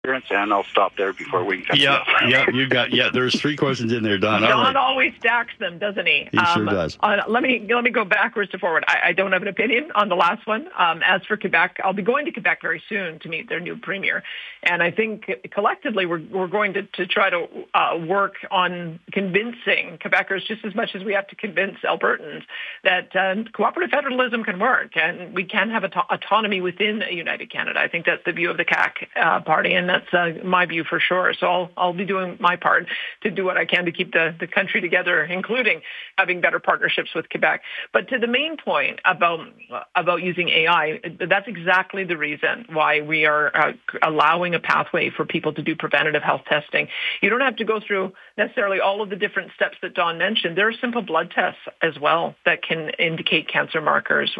And I'll stop there before we can there's 3 questions in there, Don. Don always stacks them, doesn't he? He sure does. Let me go backwards to forward. I don't have an opinion on the last one. As for Quebec, I'll be going to Quebec very soon to meet their new premier, and I think collectively we're going to try to work on convincing Quebecers just as much as we have to convince Albertans that cooperative federalism can work and we can have autonomy within a united Canada. I think that's the view of the CAQ party, and that's my view for sure. So I'll be doing my part to do what I can to keep the country together, including having better partnerships with Quebec. But to the main point about using AI, that's exactly the reason why we are allowing a pathway for people to do preventative health testing. You don't have to go through necessarily all of the different steps that Don mentioned. There are simple blood tests as well that can indicate cancer markers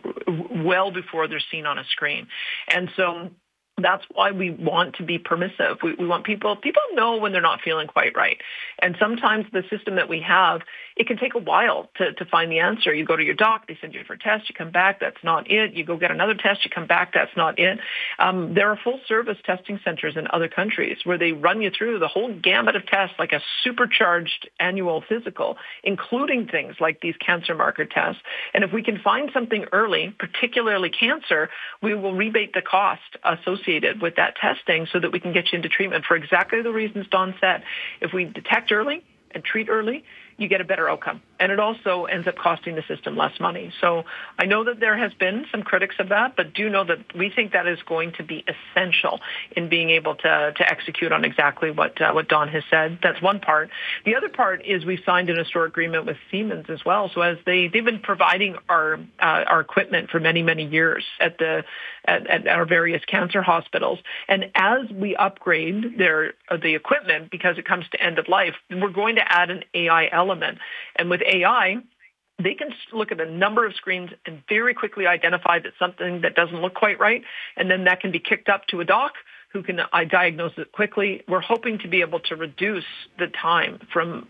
well before they're seen on a screen. And so that's why we want to be permissive. We want people know when they're not feeling quite right. And sometimes the system that we have, it can take a while to find the answer. You go to your doc, they send you for a test, you come back, that's not it. You go get another test, you come back, that's not it. There are full service testing centers in other countries where they run you through the whole gamut of tests like a supercharged annual physical, including things like these cancer marker tests. And if we can find something early, particularly cancer, we will rebate the cost associated with that testing so that we can get you into treatment for exactly the reasons Don said. If we detect early and treat early, you get a better outcome. And it also ends up costing the system less money. So I know that there has been some critics of that, but do know that we think that is going to be essential in being able to execute on exactly what Don has said. That's one part. The other part is we've signed an historic agreement with Siemens as well. So as they've been providing our equipment for many, many years at our various cancer hospitals. And as we upgrade the equipment because it comes to end of life, we're going to add an AI element. And with AI, they can look at a number of screens and very quickly identify that something that doesn't look quite right, and then that can be kicked up to a doc who can diagnose it quickly. We're hoping to be able to reduce the time from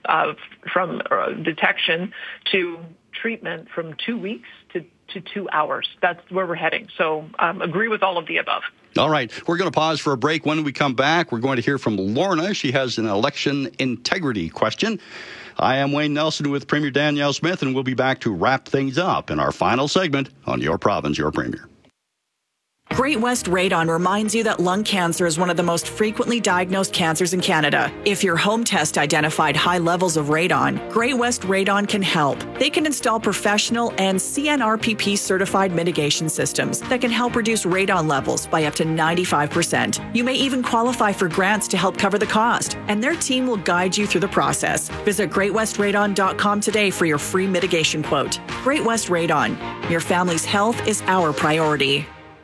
detection to treatment from 2 weeks to 2 hours. That's where we're heading. So agree with all of the above. All right. We're going to pause for a break. When we come back, we're going to hear from Lorna. She has an election integrity question. I am Wayne Nelson with Premier Danielle Smith, and we'll be back to wrap things up in our final segment on Your Province, Your Premier. Great West Radon reminds you that lung cancer is one of the most frequently diagnosed cancers in Canada. If your home test identified high levels of radon, Great West Radon can help. They can install professional and CNRPP certified mitigation systems that can help reduce radon levels by up to 95%. You may even qualify for grants to help cover the cost, and their team will guide you through the process. Visit greatwestradon.com today for your free mitigation quote. Great West Radon. Your family's health is our priority.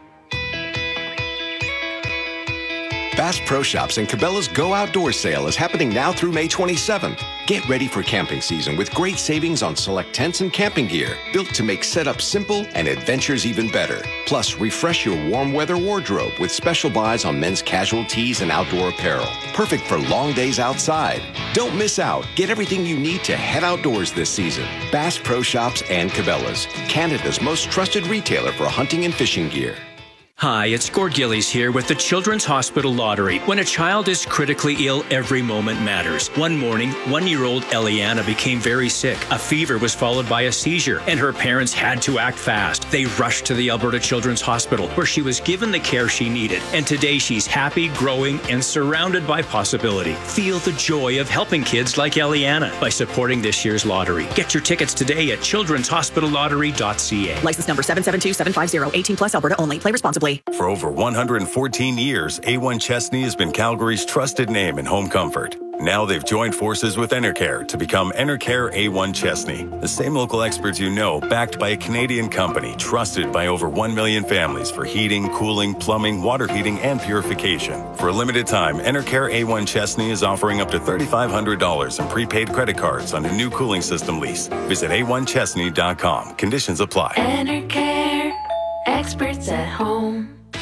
Bass Pro Shops and Cabela's Go Outdoor sale is happening now through May 27th. Get ready for camping season with great savings on select tents and camping gear, built to make setup simple and adventures even better. Plus, refresh your warm weather wardrobe with special buys on men's casual tees and outdoor apparel. Perfect for long days outside. Don't miss out. Get everything you need to head outdoors this season. Bass Pro Shops and Cabela's, Canada's most trusted retailer for hunting and fishing gear. Hi, it's Gord Gillies here with the Children's Hospital Lottery. When a child is critically ill, every moment matters. One morning, 1-year-old Eliana became very sick. A fever was followed by a seizure, and her parents had to act fast. They rushed to the Alberta Children's Hospital, where she was given the care she needed. And today she's happy, growing, and surrounded by possibility. Feel the joy of helping kids like Eliana by supporting this year's lottery. Get your tickets today at childrenshospitallottery.ca. License number 772750, 18 plus, Alberta only. Play responsibly. For over 114 years, A1 Chesney has been Calgary's trusted name in home comfort. Now they've joined forces with Enercare to become Enercare A1 Chesney. The same local experts you know, backed by a Canadian company, trusted by over 1 million families for heating, cooling, plumbing, water heating, and purification. For a limited time, Enercare A1 Chesney is offering up to $3,500 in prepaid credit cards on a new cooling system lease. Visit A1Chesney.com. Conditions apply. Enercare. Experts at home.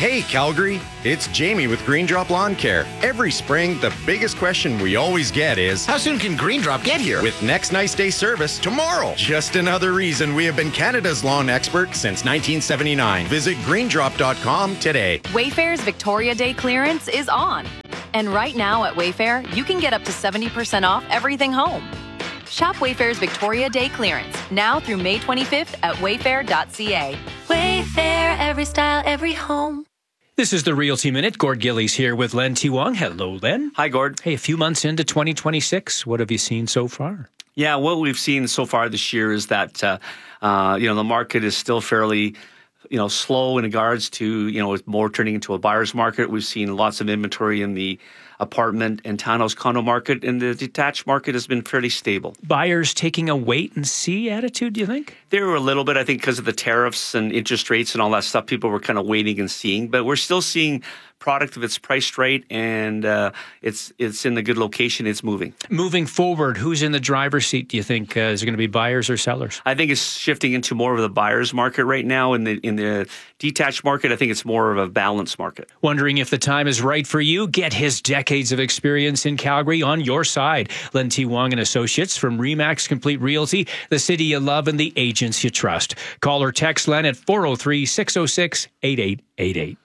Hey, Calgary, it's Jamie with Green Drop Lawn Care. Every spring, the biggest question we always get is, how soon can Green Drop get here? With next nice day service tomorrow. Just another reason we have been Canada's lawn expert since 1979. Visit greendrop.com today. Wayfair's Victoria Day clearance is on. And right now at Wayfair, you can get up to 70% off everything home. Shop Wayfair's Victoria Day clearance now through May 25th at wayfair.ca. Wayfair, every style, every home. This is the Realty Minute. Gord Gillies here with Len T. Wong. Hello, Len. Hi, Gord. Hey, a few months into 2026, what have you seen so far? Yeah, what we've seen so far this year is that, the market is still fairly, slow in regards to, it's more turning into a buyer's market. We've seen lots of inventory in the apartment and townhouse condo market, and the detached market has been fairly stable. Buyers taking a wait-and-see attitude, do you think? They were a little bit, I think, because of the tariffs and interest rates and all that stuff. People were kind of waiting and seeing, but we're still seeing product if it's priced right and it's in the good location, it's moving. Moving forward, who's in the driver's seat, do you think? Is it going to be buyers or sellers? I think it's shifting into more of the buyer's market right now. In the detached market, I think it's more of a balanced market. Wondering if the time is right for you? Get his decades of experience in Calgary on your side. Len T. Wong and Associates from RE/MAX Complete Realty, the city you love and the agents you trust. Call or text Len at 403-606-8888.